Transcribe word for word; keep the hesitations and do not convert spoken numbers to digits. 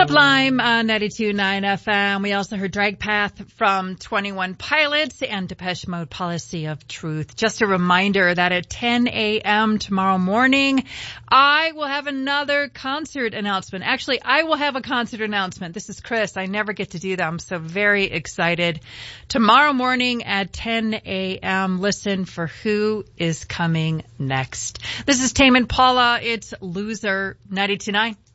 Sublime, uh, ninety-two point nine F M. We also heard Drag Path from twenty-one Pilots and Depeche Mode, Policy of Truth. Just a reminder that at ten a.m. tomorrow morning, I will have another concert announcement. Actually, I will have a concert announcement. This is Chris. I never get to do them, so very excited. Tomorrow morning at ten a.m., listen for who is coming next. This is Tame Impala. It's Loser, ninety-two point nine.